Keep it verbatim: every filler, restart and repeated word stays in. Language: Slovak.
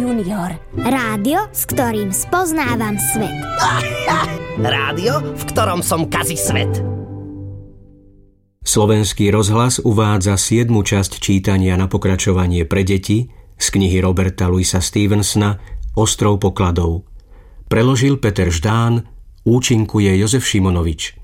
junior. Rádio, s ktorým spoznávam svet. Rádio, v ktorom som kazí svet. Slovenský rozhlas uvádza siedmu časť čítania na pokračovanie pre deti z knihy Roberta Louisa Stevensona Ostrov pokladov. Preložil Peter Ždán, účinkuje Jozef Šimonovič.